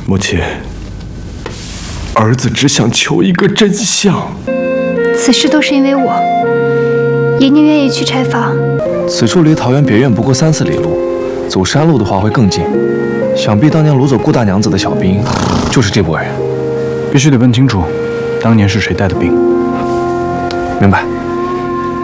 母亲，儿子只想求一个真相。 此事都是因为我，爷宁愿意去柴房。 此处离桃园别院不过3、4里路，走山路的话会更近。想必当年掳走顾大娘子的小兵，就是这拨人。 必须得问清楚，当年是谁带的兵。 明白。